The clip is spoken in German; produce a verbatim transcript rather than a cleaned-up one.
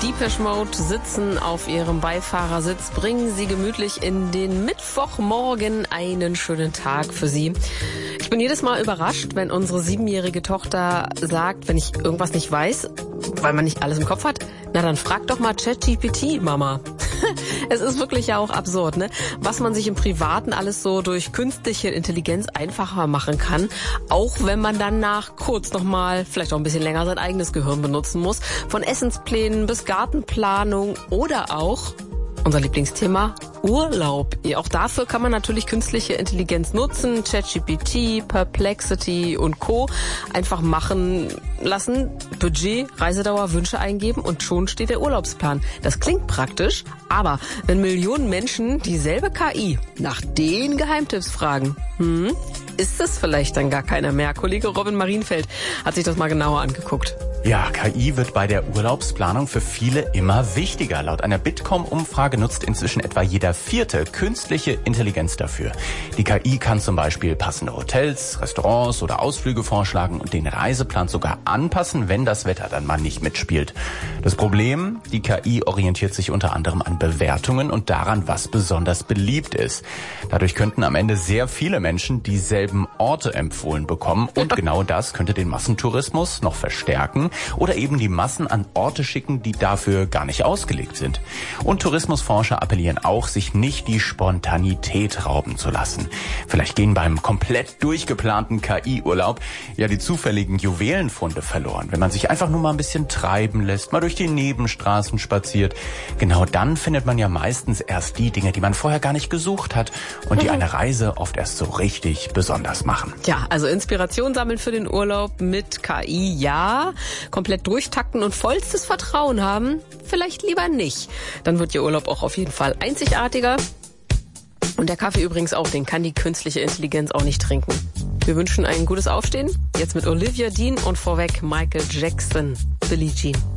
Depeche Mode sitzen auf ihrem Beifahrersitz, bringen sie gemütlich in den Mittwochmorgen, einen schönen Tag für sie. Ich bin jedes Mal überrascht, wenn unsere siebenjährige Tochter sagt, wenn ich irgendwas nicht weiß, weil man nicht alles im Kopf hat, na dann frag doch mal ChatGPT, Mama. Es ist wirklich ja auch absurd, ne? Was man sich im Privaten alles so durch künstliche Intelligenz einfacher machen kann, auch wenn man dann nach kurz nochmal, vielleicht auch ein bisschen länger, sein eigenes Gehirn benutzen muss. Von Essensplänen bis Gartenplanung oder auch unser Lieblingsthema Urlaub. Ja, auch dafür kann man natürlich künstliche Intelligenz nutzen, ChatGPT, Perplexity und Co. Einfach machen lassen, Budget, Reisedauer, Wünsche eingeben und schon steht der Urlaubsplan. Das klingt praktisch, aber wenn Millionen Menschen dieselbe K I nach den Geheimtipps fragen, hm, ist es vielleicht dann gar keiner mehr? Kollege Robin Marienfeld hat sich das mal genauer angeguckt. Ja, K I wird bei der Urlaubsplanung für viele immer wichtiger. Laut einer Bitkom-Umfrage nutzt inzwischen etwa jeder Vierte künstliche Intelligenz dafür. Die K I kann zum Beispiel passende Hotels, Restaurants oder Ausflüge vorschlagen und den Reiseplan sogar anpassen, wenn das Wetter dann mal nicht mitspielt. Das Problem, die K I orientiert sich unter anderem an Bewertungen und daran, was besonders beliebt ist. Dadurch könnten am Ende sehr viele Menschen dieselben Orte empfohlen bekommen und genau das könnte den Massentourismus noch verstärken oder eben die Massen an Orte schicken, die dafür gar nicht ausgelegt sind. Und Tourismusforscher appellieren auch, sich nicht die Spontanität rauben zu lassen. Vielleicht gehen beim komplett durchgeplanten K I-Urlaub ja die zufälligen Juwelenfunde verloren. Wenn man sich einfach nur mal ein bisschen treiben lässt, mal durch die Nebenstraßen spaziert, genau dann findet man ja meistens erst die Dinge, die man vorher gar nicht gesucht hat und die eine Reise oft erst so richtig besonders machen. Ja, also Inspiration sammeln für den Urlaub mit K I, ja. Komplett durchtakten und vollstes Vertrauen haben, vielleicht lieber nicht. Dann wird Ihr Urlaub auch auf jeden Fall einzigartiger. Und der Kaffee übrigens auch, den kann die künstliche Intelligenz auch nicht trinken. Wir wünschen ein gutes Aufstehen. Jetzt mit Olivia Dean und vorweg Michael Jackson, Billie Jean.